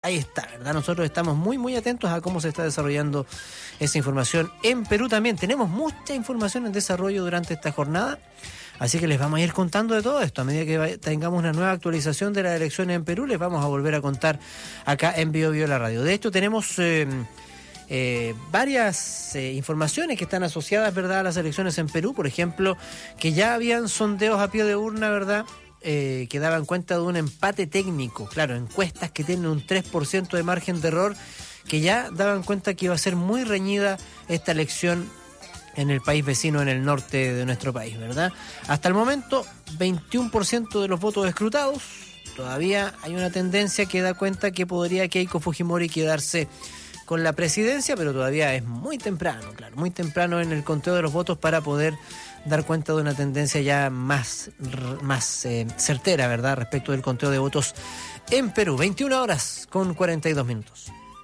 ahí está, ¿verdad? Nosotros estamos muy, muy atentos a cómo se está desarrollando esa información en Perú también. Tenemos mucha información en desarrollo durante esta jornada, así que les vamos a ir contando de todo esto. A medida que tengamos una nueva actualización de las elecciones en Perú, les vamos a volver a contar acá en Bio Bio la Radio. De hecho, tenemos varias informaciones que están asociadas, ¿verdad?, a las elecciones en Perú. Por ejemplo, que ya habían sondeos a pie de urna, ¿verdad?, que daban cuenta de un empate técnico. Claro, encuestas que tienen un 3% de margen de error, que ya daban cuenta que iba a ser muy reñida esta elección en el país vecino, en el norte de nuestro país, ¿verdad? Hasta el momento, 21% de los votos escrutados. Todavía hay una tendencia que da cuenta que podría Keiko Fujimori quedarse con la presidencia, pero todavía es muy temprano, claro, muy temprano en el conteo de los votos para poder dar cuenta de una tendencia ya más certera, ¿verdad?, respecto del conteo de votos en Perú. 21 horas con 42 minutos.